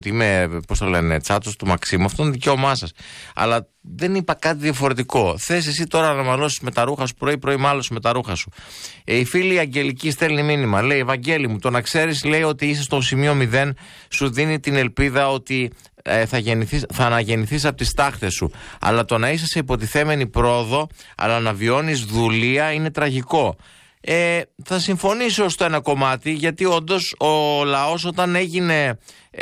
Είμαι, πώς το λένε, τσάτσος του Μαξίμου, αυτό είναι δικαίωμά σας. Αλλά δεν είπα κάτι διαφορετικό. Θες εσύ τώρα να μαλώσεις με τα ρούχα σου, πρωί-πρωί μάλωσες με τα ρούχα σου. Η φίλη Αγγελική στέλνει μήνυμα. Λέει: Ευαγγέλη μου, το να ξέρεις, λέει, ότι είσαι στο σημείο 0, σου δίνει την ελπίδα ότι θα αναγεννηθείς από τις τάχτες σου. Αλλά το να είσαι σε υποτιθέμενη πρόοδο, αλλά να βιώνεις δουλεία, είναι τραγικό. Θα συμφωνήσω στο ένα κομμάτι, γιατί όντως ο λαός όταν έγινε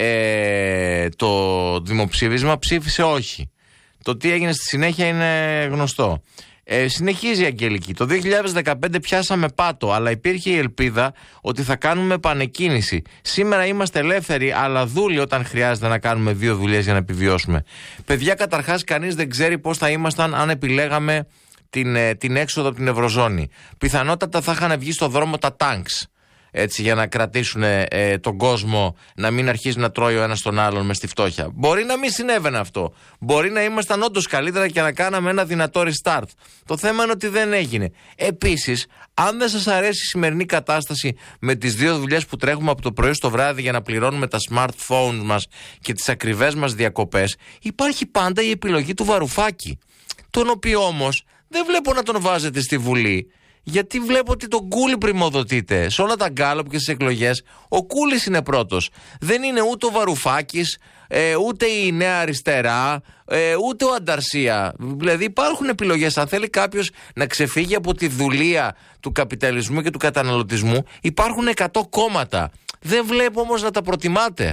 το δημοψήφισμα ψήφισε όχι. Το τι έγινε στη συνέχεια είναι γνωστό. Συνεχίζει η Αγγελική. Το 2015 πιάσαμε πάτο, αλλά υπήρχε η ελπίδα ότι θα κάνουμε επανεκκίνηση. Σήμερα είμαστε ελεύθεροι, αλλά δούλοι όταν χρειάζεται να κάνουμε 2 δουλειές για να επιβιώσουμε. Παιδιά, καταρχάς, κανείς δεν ξέρει πώς θα ήμασταν αν επιλέγαμε την έξοδο από την Ευρωζώνη. Πιθανότατα θα είχαν βγει στο δρόμο τα τάγκς, έτσι, για να κρατήσουν τον κόσμο να μην αρχίζει να τρώει ο ένας τον άλλον μες στη φτώχεια. Μπορεί να μην συνέβαινε αυτό. Μπορεί να ήμασταν όντως καλύτερα και να κάναμε ένα δυνατό restart. Το θέμα είναι ότι δεν έγινε. Επίσης, αν δεν σας αρέσει η σημερινή κατάσταση με τις 2 δουλειές που τρέχουμε από το πρωί στο βράδυ για να πληρώνουμε τα smartphones μας και τις ακριβές μας διακοπές, υπάρχει πάντα η επιλογή του Βαρουφάκη, τον οποίο όμως δεν βλέπω να τον βάζετε στη Βουλή. Γιατί βλέπω ότι τον Κούλι πρημοδοτείται. Σε όλα τα γκάλωπ και στις εκλογές ο Κούλις είναι πρώτος. Δεν είναι ούτε ο Βαρουφάκης, ούτε η Νέα Αριστερά, ούτε ο Ανταρσία. Δηλαδή υπάρχουν επιλογές. Αν θέλει κάποιος να ξεφύγει από τη δουλεία του καπιταλισμού και του καταναλωτισμού, υπάρχουν 100 κόμματα. Δεν βλέπω όμως να τα προτιμάτε.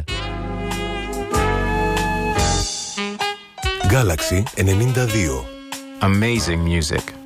Galaxy 92. Amazing music.